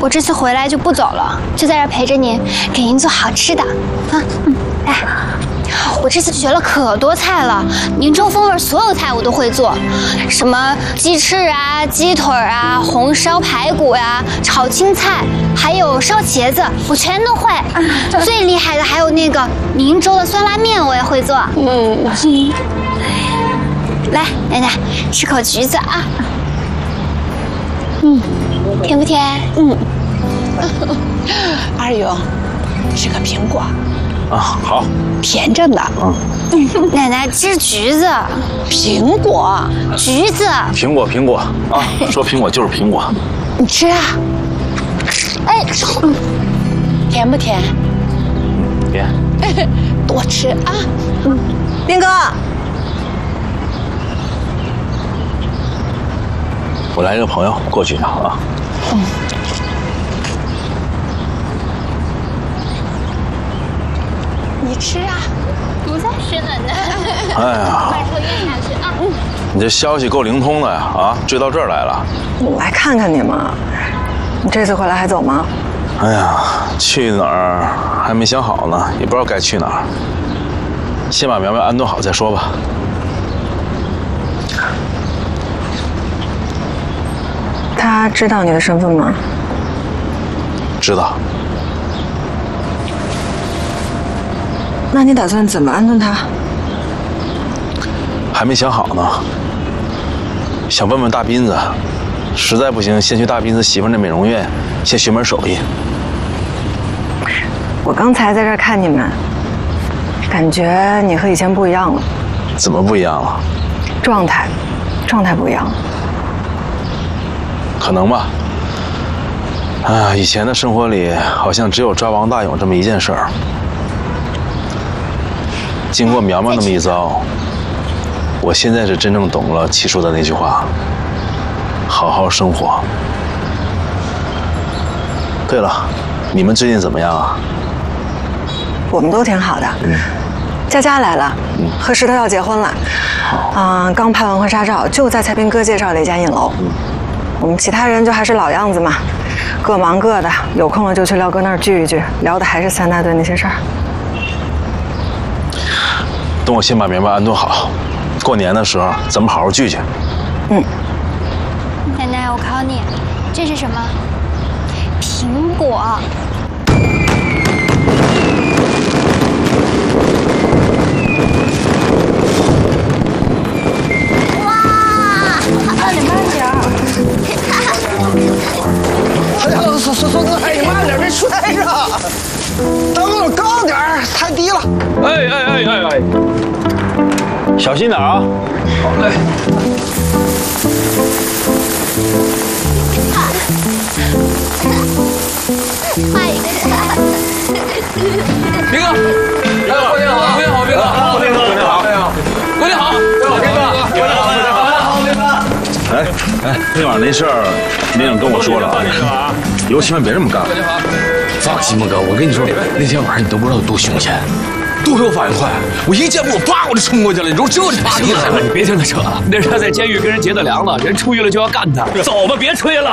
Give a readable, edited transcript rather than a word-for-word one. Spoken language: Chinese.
我这次回来就不走了，就在这陪着您，给您做好吃的啊。来，我这次学了可多菜了，宁州风味所有菜我都会做，什么鸡翅啊、鸡腿啊、红烧排骨呀、炒青菜，还有烧茄子，我全都会。最厉害的还有那个宁州的酸辣面，我也会做。来，奶奶吃口橘子啊。甜不甜？ 二勇，吃个苹果。 啊，好， 甜着呢。 奶奶吃橘子， 苹果， 橘子， 苹果啊，说苹果就是苹果。 你吃啊。哎，甜不甜？ 甜。 多吃啊。 斌哥， 我来一个朋友，过去一下啊。 你吃啊。 不再吃奶奶。 哎呀， 把头咽下去啊。 你这消息够灵通的呀！啊，追到这儿来了。 我来看看你嘛。你这次回来还走吗？ 哎呀，去哪儿还没想好呢，也不知道该去哪儿。先把苗苗安顿好再说吧。 他知道你的身份吗？ 知道。 那你打算怎么安顿他？ 还没想好呢，想问问大斌子，实在不行，先去大斌子媳妇那美容院，先学门手艺。 我刚才在这儿看你们，感觉你和以前不一样了。 怎么不一样了？ 状态不一样了。 可能吧。啊，以前的生活里好像只有抓王大勇这么一件事儿。经过苗苗那么一遭，我现在是真正懂了七叔的那句话：好好生活。对了，你们最近怎么样啊？ 我们都挺好的。佳佳来了，和石头要结婚了。刚拍完婚纱照，就在蔡斌哥介绍的一家影楼。我们其他人就还是老样子嘛，各忙各的，有空了就去廖哥那儿聚一聚，聊的还是三大队那些事儿。 等我先把苗苗安顿好，过年的时候咱们好好聚聚。 奶奶，我考你，这是什么？苹果。 慢点。 哎呀，孙子，哎，你慢点，别摔着。灯笼高点儿，太低了。 哎，小心点啊！ 好嘞。 画一个斌哥，过年好，斌哥，过年好，过年好， 哎，那晚那事儿，林颖跟我说了啊，以后千万别这么干。 放心吧，哥，我跟你说，那天晚上你都不知道有多凶险，多少反应快，我一见我叭我就冲过去了，你说这是啥意思？你别听他扯了，那是他在监狱跟人结的梁了，人出狱了就要干他。走吧，别吹了。